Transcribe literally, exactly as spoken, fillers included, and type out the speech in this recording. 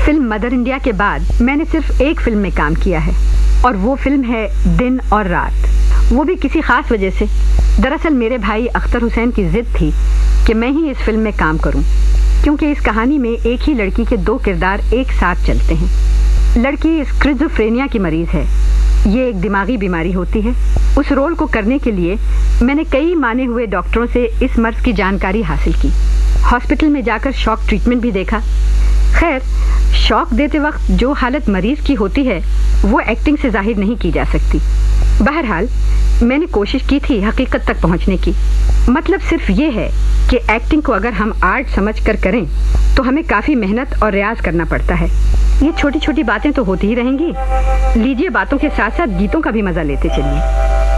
Film mother India के बाद मैंने सिर्फ एक फिल्म में काम किया है और वो फिल्म है दिन और रात, वो भी किसी खास वजह से। दरअसल मेरे भाई अख्तर हुसैन की जिद थी कि मैं ही इस फिल्म में काम करूं, क्योंकि इस कहानी में एक ही लड़की के दो किरदार एक साथ चलते हैं। लड़की स्किज़ोफ्रेनिया की मरीज है, ये एक दिमागी बीमारी होती है। उस रोल को करने के लिए मैंने कई माने हुए डॉक्टरों से इस मर्ज की जानकारी हासिल की, हॉस्पिटल में जाकर शॉक ट्रीटमेंट भी देखा। खैर, शॉक देते वक्त जो हालत मरीज की होती है वो एक्टिंग से जाहिर नहीं की जा सकती। बहरहाल मैंने कोशिश की थी हकीकत तक पहुंचने की। मतलब सिर्फ ये है कि एक्टिंग को अगर हम आर्ट समझकर करें तो हमें काफ़ी मेहनत और रियाज करना पड़ता है। ये छोटी छोटी बातें तो होती ही रहेंगी। लीजिए, बातों के साथ साथ गीतों का भी मजा लेते चलिए।